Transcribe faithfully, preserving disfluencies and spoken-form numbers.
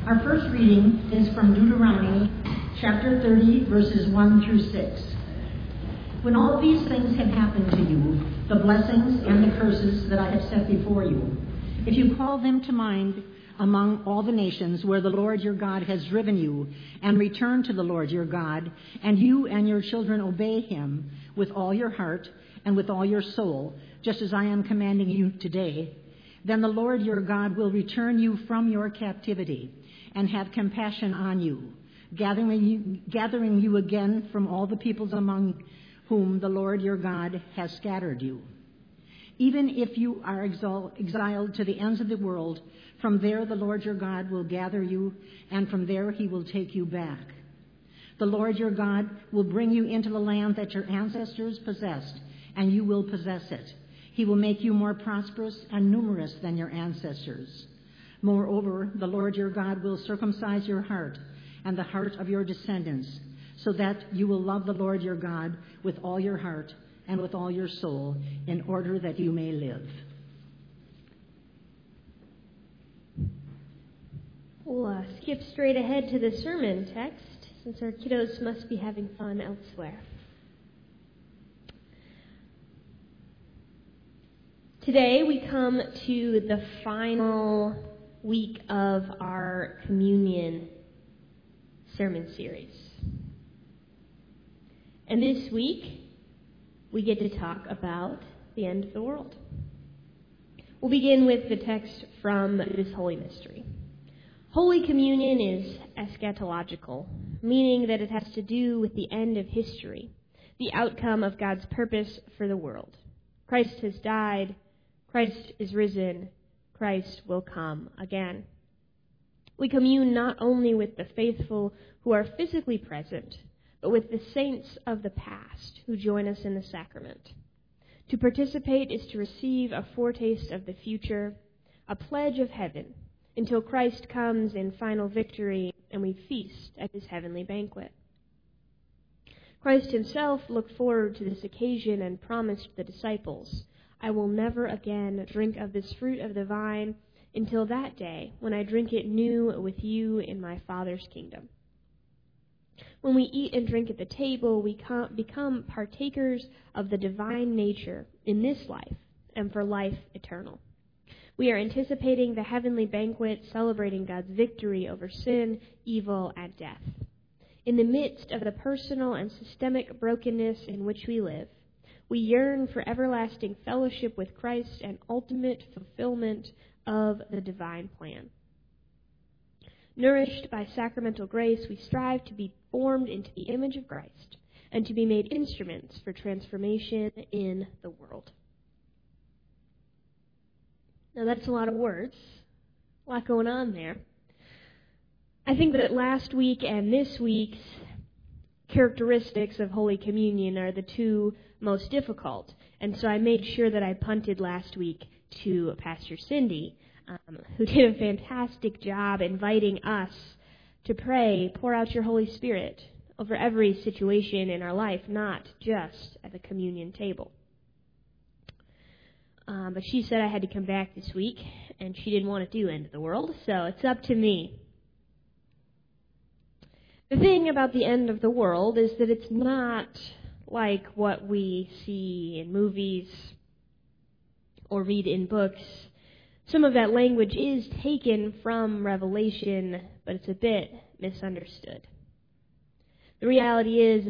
Our first reading is from Deuteronomy chapter thirty, verses one through six. When all these things have happened to you, the blessings and the curses that I have set before you, if you call them to mind among all the nations where the Lord your God has driven you, and return to the Lord your God, and you and your children obey him with all your heart and with all your soul, just as I am commanding you today, then the Lord your God will return you from your captivity and have compassion on you, gathering you, gathering you again from all the peoples among whom the Lord your God has scattered you. Even if you are exiled to the ends of the world, from there the Lord your God will gather you, and from there he will take you back. The Lord your God will bring you into the land that your ancestors possessed, and you will possess it. He will make you more prosperous and numerous than your ancestors. Moreover, the Lord your God will circumcise your heart and the heart of your descendants, so that you will love the Lord your God with all your heart and with all your soul, in order that you may live. We'll uh, skip straight ahead to the sermon text, since our kiddos must be having fun elsewhere. Today we come to the final week of our communion sermon series. And this week, we get to talk about the end of the world. We'll begin with the text from this Holy Mystery. Holy Communion is eschatological, meaning that it has to do with the end of history, the outcome of God's purpose for the world. Christ has died, Christ is risen, Christ will come again. We commune not only with the faithful who are physically present, but with the saints of the past who join us in the sacrament. To participate is to receive a foretaste of the future, a pledge of heaven, until Christ comes in final victory and we feast at his heavenly banquet. Christ himself looked forward to this occasion and promised the disciples, "I will never again drink of this fruit of the vine until that day when I drink it new with you in my Father's kingdom." When we eat and drink at the table, we become partakers of the divine nature in this life and for life eternal. We are anticipating the heavenly banquet, celebrating God's victory over sin, evil, and death. In the midst of the personal and systemic brokenness in which we live, we yearn for everlasting fellowship with Christ and ultimate fulfillment of the divine plan. Nourished by sacramental grace, we strive to be formed into the image of Christ and to be made instruments for transformation in the world. Now that's a lot of words, a lot going on there. I think that last week and this week's characteristics of Holy Communion are the two most difficult, and so I made sure that I punted last week to Pastor Cindy, Um, who did a fantastic job inviting us to pray, pour out your Holy Spirit over every situation in our life, not just at the communion table. Um, but she said I had to come back this week, and she didn't want to do End of the World, so it's up to me. The thing about the end of the world is that it's not like what we see in movies or read in books. Some of that language is taken from Revelation, but it's a bit misunderstood. The reality is,